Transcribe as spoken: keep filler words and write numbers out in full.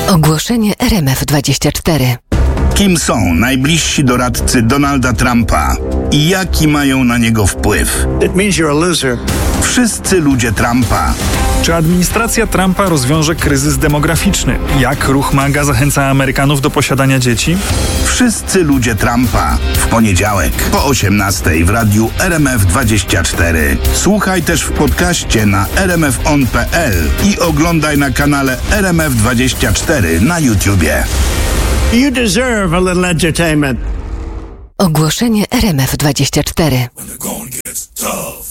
Ogłoszenie R M F dwadzieścia cztery. Kim są najbliżsi doradcy Donalda Trumpa i jaki mają na niego wpływ? It means you're a loser. Wszyscy ludzie Trumpa. Czy administracja Trumpa rozwiąże kryzys demograficzny? Jak ruch MAGA zachęca Amerykanów do posiadania dzieci? Wszyscy ludzie Trumpa. W poniedziałek po osiemnastej w radiu R M F dwadzieścia cztery. Słuchaj też w podcaście na r m f on kropka p l i oglądaj na kanale R M F dwadzieścia cztery na YouTubie. You deserve a little entertainment. Ogłoszenie R M F dwadzieścia cztery. When the going gets tough.